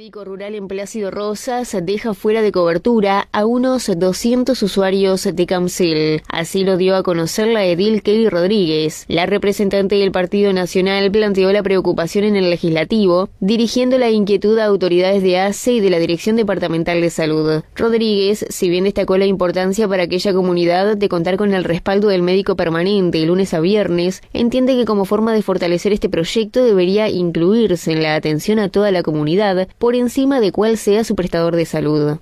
médico rural en Plácido Rosas deja fuera de cobertura a unos 200 usuarios de Camsel. Así lo dio a conocer la edil Kelly Rodríguez. La representante del Partido Nacional planteó la preocupación en el legislativo, dirigiendo la inquietud a autoridades de ACE y de la Dirección Departamental de Salud. Rodríguez, si bien destacó la importancia para aquella comunidad de contar con el respaldo del médico permanente de lunes a viernes, entiende que como forma de fortalecer este proyecto debería incluirse en la atención a toda la comunidad, por encima de cuál sea su prestador de salud.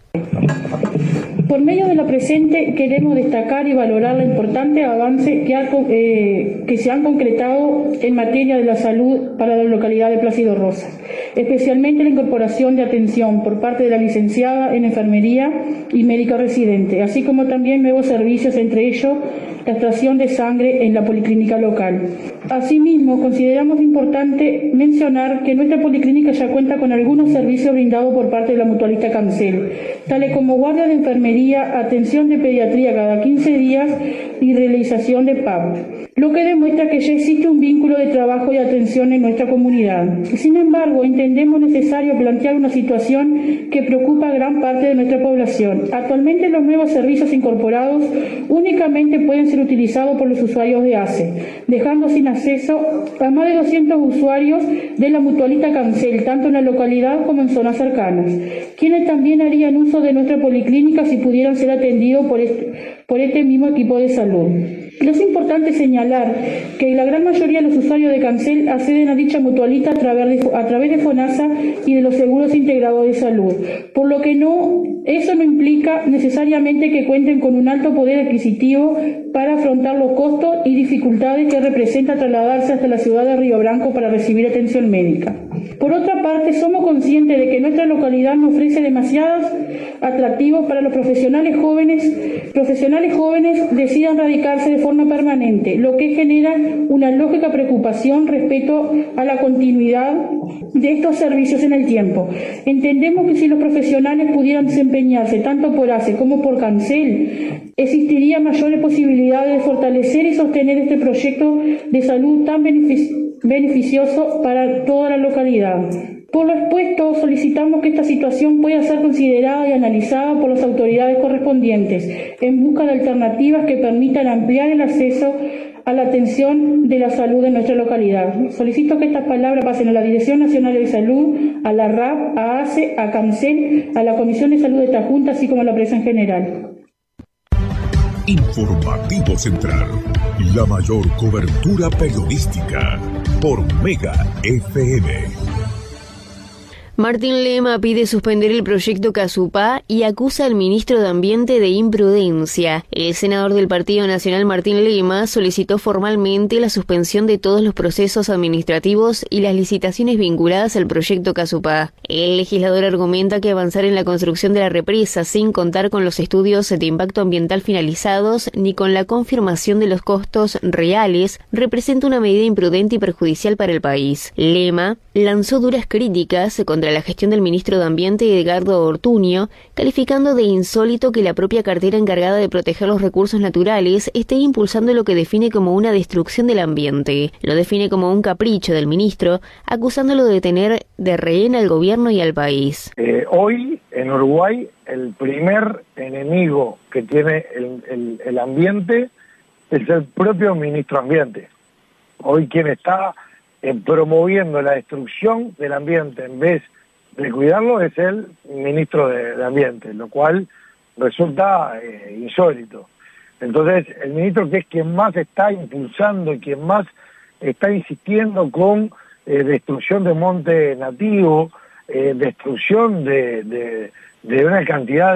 Por medio de la presente queremos destacar y valorar los importantes avances que se han concretado en materia de la salud para la localidad de Plácido Rosas, especialmente la incorporación de atención por parte de la licenciada en enfermería y médico residente, así como también nuevos servicios, entre ellos la extracción de sangre en la policlínica local. Asimismo, consideramos importante mencionar que nuestra policlínica ya cuenta con algunos servicios brindados por parte de la mutualista Camsel, tales como guardia de enfermería, atención de pediatría cada 15 días y realización de PAP, lo que demuestra que ya existe un vínculo de trabajo y atención en nuestra comunidad. Sin embargo, entendemos necesario plantear una situación que preocupa a gran parte de nuestra población. Actualmente los nuevos servicios incorporados únicamente pueden ser utilizados por los usuarios de ACE, dejando sin acceso a más de 200 usuarios de la mutualista Camsel, tanto en la localidad como en zonas cercanas, quienes también harían uso de nuestra policlínica si pudieran ser atendidos por este mismo equipo de salud. Es importante señalar que la gran mayoría de los usuarios de Camsel acceden a dicha mutualista a través de FONASA y de los seguros integrados de salud, por lo que eso no implica necesariamente que cuenten con un alto poder adquisitivo para afrontar los costos y dificultades que representa trasladarse hasta la ciudad de Río Branco para recibir atención médica. Por otra parte, somos conscientes de que nuestra localidad no ofrece demasiados atractivos para los profesionales jóvenes decidan radicarse de forma permanente, lo que genera una lógica preocupación respecto a la continuidad de estos servicios en el tiempo. Entendemos que si los profesionales pudieran desempeñarse tanto por ACE como por Camsel, existiría mayores posibilidades de fortalecer y sostener este proyecto de salud tan beneficioso para toda la localidad. Por lo expuesto, solicitamos que esta situación pueda ser considerada y analizada por las autoridades correspondientes en busca de alternativas que permitan ampliar el acceso a la atención de la salud en nuestra localidad. Solicito que estas palabras pasen a la Dirección Nacional de Salud, a la RAP, a ACE, a Camsel, a la Comisión de Salud de esta Junta, así como a la prensa en general. Informativo Central, la mayor cobertura periodística por Mega FM. Martín Lema pide suspender el proyecto Casupá y acusa al ministro de Ambiente de imprudencia. El senador del Partido Nacional Martín Lema solicitó formalmente la suspensión de todos los procesos administrativos y las licitaciones vinculadas al proyecto Casupá. El legislador argumenta que avanzar en la construcción de la represa sin contar con los estudios de impacto ambiental finalizados ni con la confirmación de los costos reales representa una medida imprudente y perjudicial para el país. Lema lanzó duras críticas contra la gestión del ministro de Ambiente Edgardo Ortuño, calificando de insólito que la propia cartera encargada de proteger los recursos naturales esté impulsando lo que define como una destrucción del ambiente. Lo define como un capricho del ministro, acusándolo de tener de rehén al gobierno y al país. Hoy, en Uruguay, el primer enemigo que tiene el ambiente es el propio ministro de Ambiente. Hoy quien está promoviendo la destrucción del ambiente en vez de cuidarlo es el ministro de Ambiente, lo cual resulta insólito. Entonces, el ministro, que es quien más está impulsando y quien más está insistiendo con destrucción de monte nativo, destrucción de una cantidad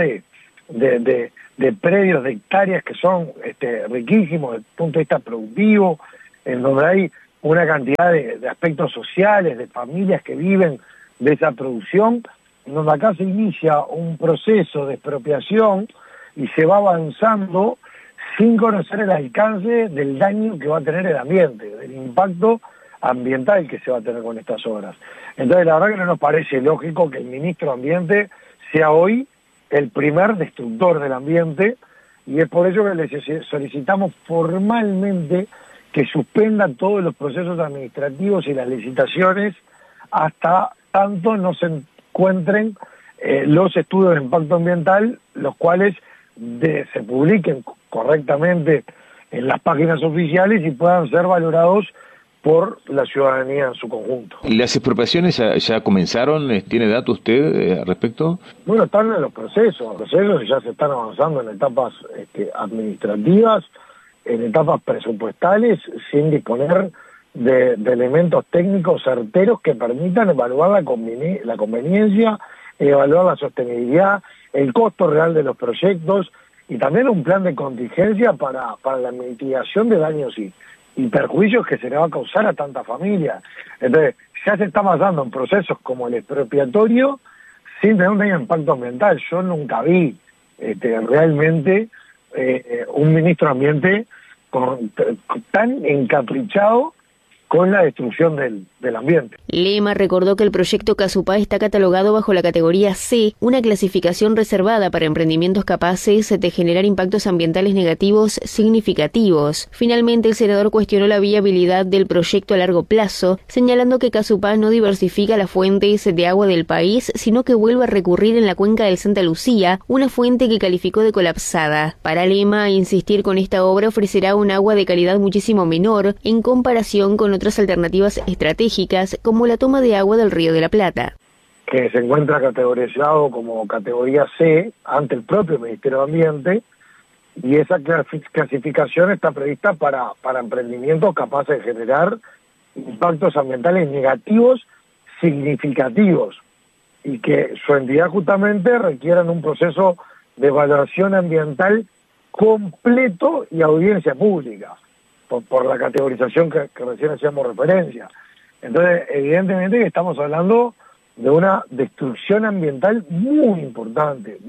de predios, de hectáreas que son riquísimos desde el punto de vista productivo, en donde hay una cantidad de aspectos sociales, de familias que viven de esa producción, donde acá se inicia un proceso de expropiación y se va avanzando sin conocer el alcance del daño que va a tener el ambiente, del impacto ambiental que se va a tener con estas obras. Entonces, la verdad que no nos parece lógico que el ministro de Ambiente sea hoy el primer destructor del ambiente, y es por ello que le solicitamos formalmente que suspenda todos los procesos administrativos y las licitaciones hasta tanto no se encuentren los estudios de impacto ambiental, los cuales se publiquen correctamente en las páginas oficiales y puedan ser valorados por la ciudadanía en su conjunto. ¿Y las expropiaciones ya comenzaron? ¿Tiene datos usted al respecto? Bueno, están en los procesos ya se están avanzando en etapas administrativas, en etapas presupuestales, sin disponer de elementos técnicos certeros que permitan evaluar la conveniencia, evaluar la sostenibilidad, el costo real de los proyectos y también un plan de contingencia para la mitigación de daños y perjuicios que se le va a causar a tanta familia. Entonces, ya se está avanzando en procesos como el expropiatorio sin tener un impacto ambiental. Yo nunca vi realmente un ministro de Ambiente tan encaprichado con la destrucción del ambiente. Lema recordó que el proyecto Casupá está catalogado bajo la categoría C, una clasificación reservada para emprendimientos capaces de generar impactos ambientales negativos significativos. Finalmente, el senador cuestionó la viabilidad del proyecto a largo plazo, señalando que Casupá no diversifica las fuentes de agua del país, sino que vuelve a recurrir en la cuenca del Santa Lucía, una fuente que calificó de colapsada. Para Lema, insistir con esta obra ofrecerá un agua de calidad muchísimo menor en comparación con otras alternativas estratégicas como la toma de agua del Río de la Plata. Que se encuentra categorizado como categoría C ante el propio Ministerio de Ambiente, y esa clasificación está prevista para emprendimientos capaces de generar impactos ambientales negativos significativos y que su entidad justamente requieran un proceso de evaluación ambiental completo y audiencia pública. Por la categorización que recién hacíamos referencia. Entonces, evidentemente que estamos hablando de una destrucción ambiental muy importante,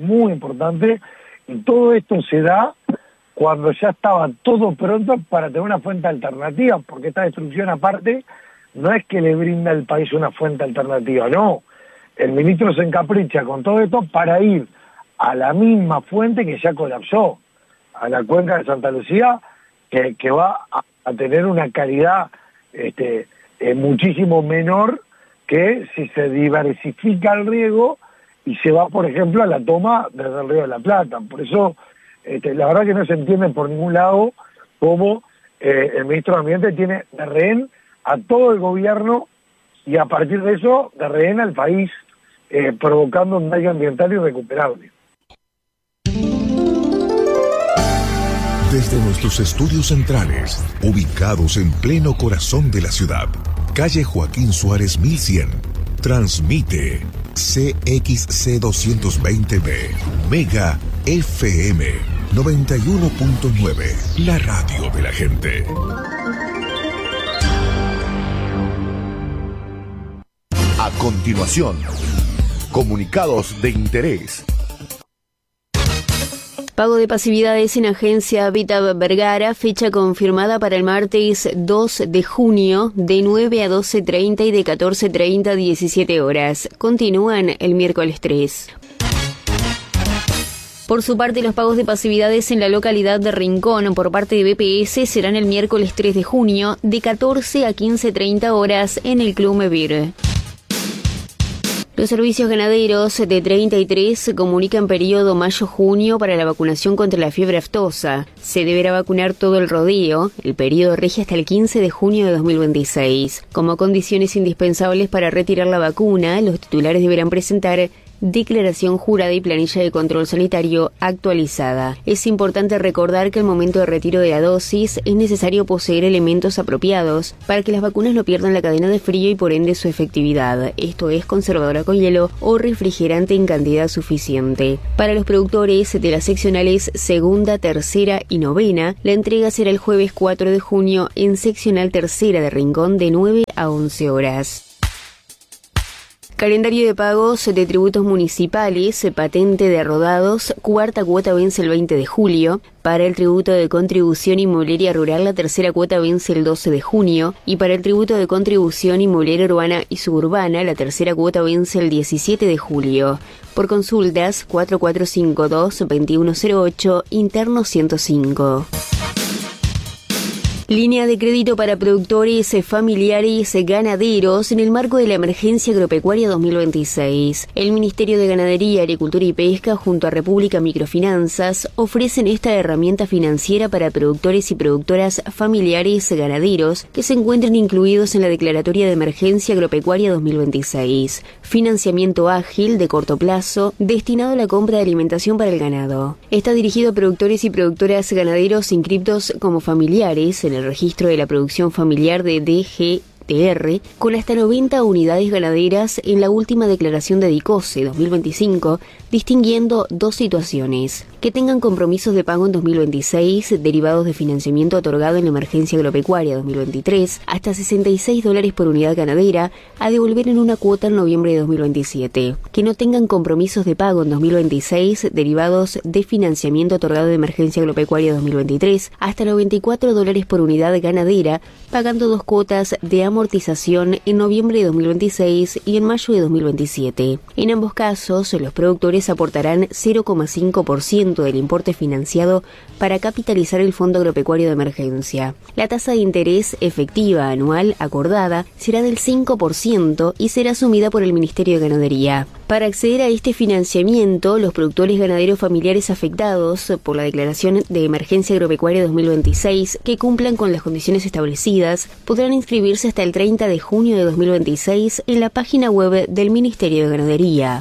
y todo esto se da cuando ya estaba todo pronto para tener una fuente alternativa, porque esta destrucción aparte no es que le brinda al país una fuente alternativa, no. El ministro se encapricha con todo esto para ir a la misma fuente que ya colapsó, a la cuenca de Santa Lucía, que va a tener una calidad muchísimo menor que si se diversifica el riego y se va, por ejemplo, a la toma desde el Río de la Plata. Por eso, la verdad que no se entiende por ningún lado cómo el ministro de Ambiente tiene de rehén a todo el gobierno y a partir de eso de rehén al país, provocando un daño ambiental irrecuperable. Desde nuestros estudios centrales, ubicados en pleno corazón de la ciudad, calle Joaquín Suárez 1100, transmite CXC 220B, Mega FM 91.9, la radio de la gente. A continuación, comunicados de interés. Pago de pasividades en agencia Habitat Vergara, fecha confirmada para el martes 2 de junio, de 9 a 12:30 y de 14:30 a 17 horas. Continúan el miércoles 3. Por su parte, los pagos de pasividades en la localidad de Rincón por parte de BPS serán el miércoles 3 de junio, de 14 a 15:30 horas en el Club Mevir. Los servicios ganaderos de 33 comunican periodo mayo-junio para la vacunación contra la fiebre aftosa. Se deberá vacunar todo el rodeo. El periodo rige hasta el 15 de junio de 2026. Como condiciones indispensables para retirar la vacuna, los titulares deberán presentar declaración jurada y planilla de control sanitario actualizada. Es importante recordar que al momento de retiro de la dosis es necesario poseer elementos apropiados para que las vacunas no pierdan la cadena de frío y por ende su efectividad. Esto es conservadora con hielo o refrigerante en cantidad suficiente. Para los productores de las seccionales segunda, tercera y novena, la entrega será el jueves 4 de junio en seccional tercera de Rincón de 9 a 11 horas. Calendario de pagos de tributos municipales, patente de rodados, cuarta cuota vence el 20 de julio. Para el tributo de contribución inmobiliaria rural, la tercera cuota vence el 12 de junio. Y para el tributo de contribución inmobiliaria urbana y suburbana, la tercera cuota vence el 17 de julio. Por consultas, 4452-2108, interno 105. Línea de crédito para productores familiares ganaderos en el marco de la emergencia agropecuaria 2026. El Ministerio de Ganadería, Agricultura y Pesca junto a República Microfinanzas ofrecen esta herramienta financiera para productores y productoras familiares ganaderos que se encuentren incluidos en la Declaratoria de Emergencia Agropecuaria 2026. Financiamiento ágil de corto plazo destinado a la compra de alimentación para el ganado. Está dirigido a productores y productoras ganaderos inscriptos como familiares en el registro de la producción familiar de DGTR, con hasta 90 unidades ganaderas en la última declaración de DICOSE 2025, distinguiendo dos situaciones: que tengan compromisos de pago en 2026 derivados de financiamiento otorgado en la emergencia agropecuaria 2023, hasta $66 por unidad ganadera, a devolver en una cuota en noviembre de 2027. Que no tengan compromisos de pago en 2026 derivados de financiamiento otorgado de emergencia agropecuaria 2023, hasta $94 por unidad ganadera, pagando 2 cuotas de amortización en noviembre de 2026 y en mayo de 2027. En ambos casos, los productores aportarán 0,5% del importe financiado para capitalizar el Fondo Agropecuario de Emergencia. La tasa de interés efectiva anual acordada será del 5% y será asumida por el Ministerio de Ganadería. Para acceder a este financiamiento, los productores ganaderos familiares afectados por la Declaración de Emergencia Agropecuaria 2026 que cumplan con las condiciones establecidas podrán inscribirse hasta el 30 de junio de 2026 en la página web del Ministerio de Ganadería.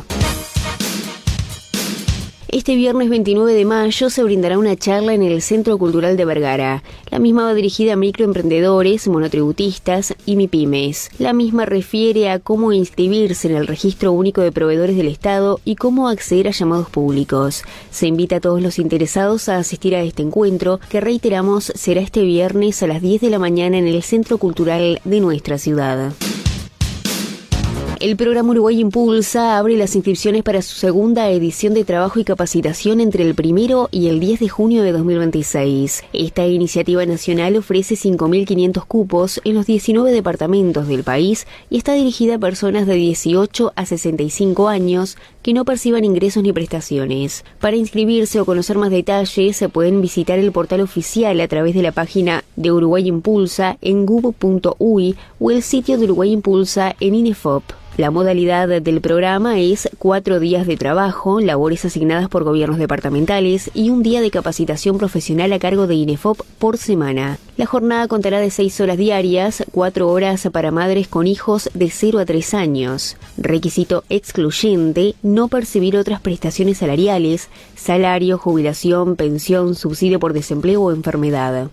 Este viernes 29 de mayo se brindará una charla en el Centro Cultural de Vergara. La misma va dirigida a microemprendedores, monotributistas y MIPYMES. La misma refiere a cómo inscribirse en el Registro Único de Proveedores del Estado y cómo acceder a llamados públicos. Se invita a todos los interesados a asistir a este encuentro, que reiteramos será este viernes a las 10 de la mañana en el Centro Cultural de nuestra ciudad. El programa Uruguay Impulsa abre las inscripciones para su segunda edición de trabajo y capacitación entre el 1 y el 10 de junio de 2026. Esta iniciativa nacional ofrece 5.500 cupos en los 19 departamentos del país y está dirigida a personas de 18 a 65 años que no perciban ingresos ni prestaciones. Para inscribirse o conocer más detalles, se pueden visitar el portal oficial a través de la página de Uruguay Impulsa en gub.uy o el sitio de Uruguay Impulsa en INEFOP. La modalidad del programa es 4 días de trabajo, labores asignadas por gobiernos departamentales y un día de capacitación profesional a cargo de INEFOP por semana. La jornada contará de 6 horas diarias, 4 horas para madres con hijos de 0 a 3 años. Requisito excluyente: no percibir otras prestaciones salariales, salario, jubilación, pensión, subsidio por desempleo o enfermedad.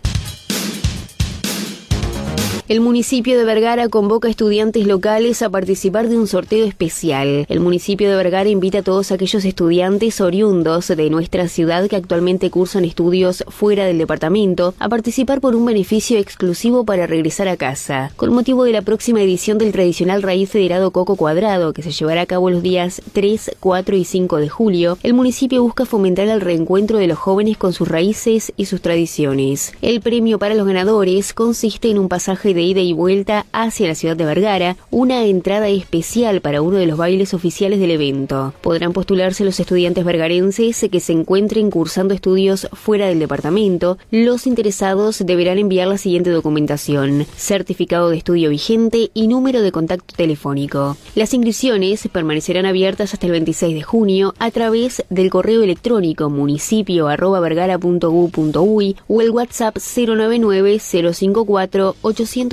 El municipio de Vergara convoca a estudiantes locales a participar de un sorteo especial. El municipio de Vergara invita a todos aquellos estudiantes oriundos de nuestra ciudad que actualmente cursan estudios fuera del departamento a participar por un beneficio exclusivo para regresar a casa. Con motivo de la próxima edición del tradicional Raíz Federado Coco Cuadrado, que se llevará a cabo los días 3, 4 y 5 de julio, el municipio busca fomentar el reencuentro de los jóvenes con sus raíces y sus tradiciones. El premio para los ganadores consiste en un pasaje de ida y vuelta hacia la ciudad de Vergara, una entrada especial para uno de los bailes oficiales del evento. Podrán postularse los estudiantes vergarenses que se encuentren cursando estudios fuera del departamento. Los interesados deberán enviar la siguiente documentación: certificado de estudio vigente y número de contacto telefónico. Las inscripciones permanecerán abiertas hasta el 26 de junio a través del correo electrónico municipio@vergara.gov.uy o el WhatsApp 099 054 833.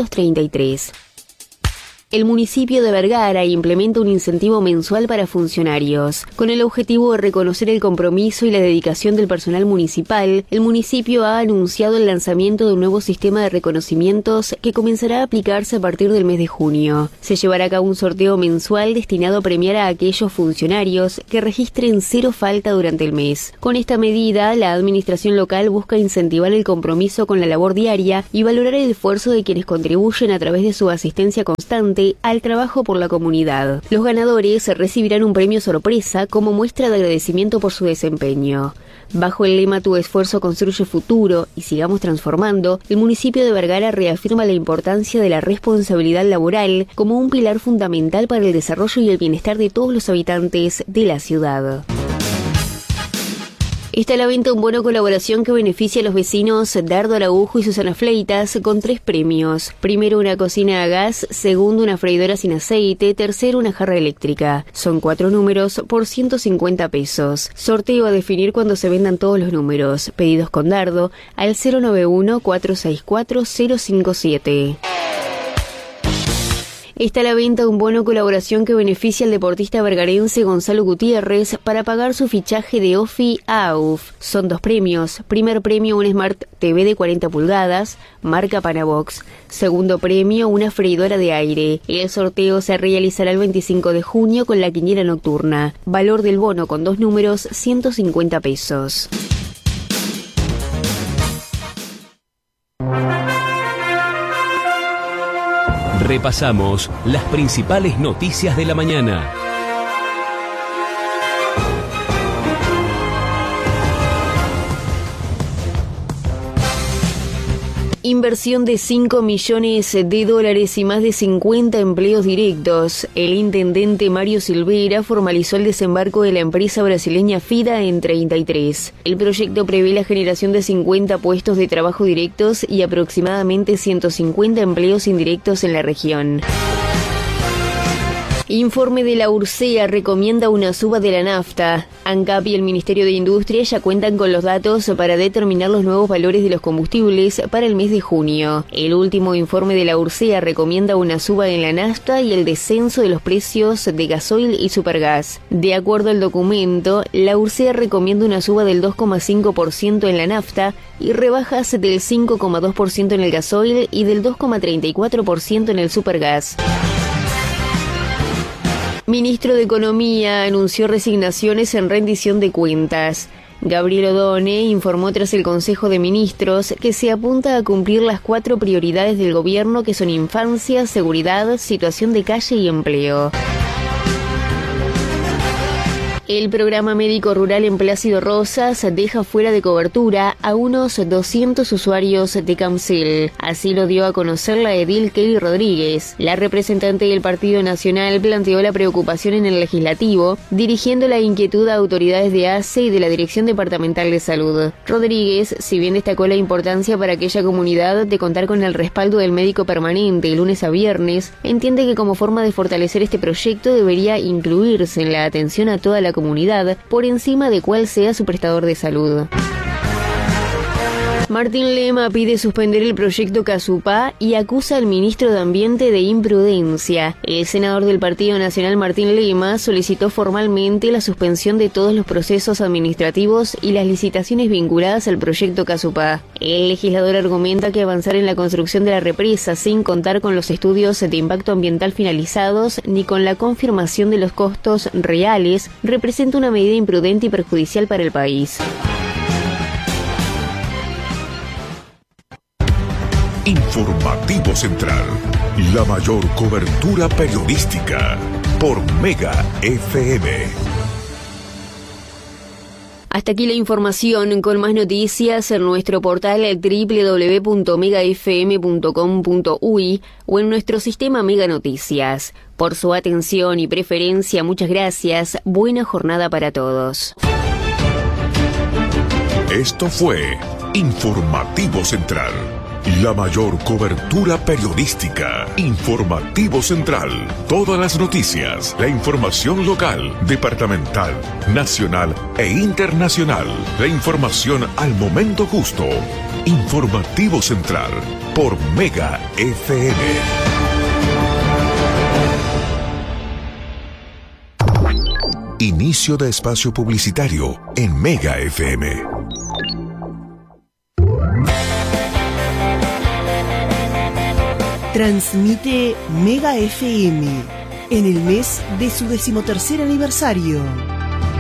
El municipio de Vergara implementa un incentivo mensual para funcionarios. Con el objetivo de reconocer el compromiso y la dedicación del personal municipal, el municipio ha anunciado el lanzamiento de un nuevo sistema de reconocimientos que comenzará a aplicarse a partir del mes de junio. Se llevará a cabo un sorteo mensual destinado a premiar a aquellos funcionarios que registren 0 falta durante el mes. Con esta medida, la administración local busca incentivar el compromiso con la labor diaria y valorar el esfuerzo de quienes contribuyen a través de su asistencia constante al trabajo por la comunidad. Los ganadores recibirán un premio sorpresa como muestra de agradecimiento por su desempeño. Bajo el lema Tu esfuerzo construye futuro y sigamos transformando, el municipio de Vergara reafirma la importancia de la responsabilidad laboral como un pilar fundamental para el desarrollo y el bienestar de todos los habitantes de la ciudad. Está a la venta un bono colaboración que beneficia a los vecinos Dardo Araujo y Susana Fleitas con 3 premios. Primero, una cocina a gas. Segundo, una freidora sin aceite. Tercero, una jarra eléctrica. Son 4 números por 150 pesos. Sorteo a definir cuando se vendan todos los números. Pedidos con Dardo al 091-464-057. Está a la venta un bono colaboración que beneficia al deportista vergarense Gonzalo Gutiérrez para pagar su fichaje de OFI a AUF. Son 2 premios. Primer premio, un Smart TV de 40 pulgadas, marca Panabox. Segundo premio, una freidora de aire. El sorteo se realizará el 25 de junio con la quiniela nocturna. Valor del bono con 2 números, 150 pesos. Repasamos las principales noticias de la mañana. Inversión de $5 millones y más de 50 empleos directos. El intendente Mario Silveira formalizó el desembarco de la empresa brasileña FIDA en 33. El proyecto prevé la generación de 50 puestos de trabajo directos y aproximadamente 150 empleos indirectos en la región. Informe de la URSEA recomienda una suba de la nafta. ANCAP y el Ministerio de Industria ya cuentan con los datos para determinar los nuevos valores de los combustibles para el mes de junio. El último informe de la URSEA recomienda una suba en la nafta y el descenso de los precios de gasoil y supergas. De acuerdo al documento, la URSEA recomienda una suba del 2,5% en la nafta y rebajas del 5,2% en el gasoil y del 2,34% en el supergas. Ministro de Economía anunció resignaciones en rendición de cuentas. Gabriel Odone informó tras el Consejo de Ministros que se apunta a cumplir las 4 prioridades del gobierno, que son infancia, seguridad, situación de calle y empleo. El programa médico rural en Plácido Rosas deja fuera de cobertura a unos 200 usuarios de Camcel. Así lo dio a conocer la edil Kelly Rodríguez. La representante del Partido Nacional planteó la preocupación en el legislativo, dirigiendo la inquietud a autoridades de ACE y de la Dirección Departamental de Salud. Rodríguez, si bien destacó la importancia para aquella comunidad de contar con el respaldo del médico permanente de lunes a viernes, entiende que como forma de fortalecer este proyecto debería incluirse en la atención a toda la comunidad por encima de cuál sea su prestador de salud. Martín Lema pide suspender el proyecto Casupá y acusa al ministro de Ambiente de imprudencia. El senador del Partido Nacional Martín Lema solicitó formalmente la suspensión de todos los procesos administrativos y las licitaciones vinculadas al proyecto Casupá. El legislador argumenta que avanzar en la construcción de la represa sin contar con los estudios de impacto ambiental finalizados ni con la confirmación de los costos reales representa una medida imprudente y perjudicial para el país. Informativo Central, la mayor cobertura periodística por Mega FM. Hasta aquí la información. Con más noticias en nuestro portal www.megafm.com.uy o en nuestro sistema Mega Noticias. Por su atención y preferencia, muchas gracias. Buena jornada para todos. Esto fue Informativo Central. La mayor cobertura periodística. Informativo Central. Todas las noticias, la información local, departamental, nacional e internacional. La información al momento justo. Informativo Central por Mega FM. Inicio de espacio publicitario en Mega FM. Transmite Mega FM en el mes de su 13º aniversario.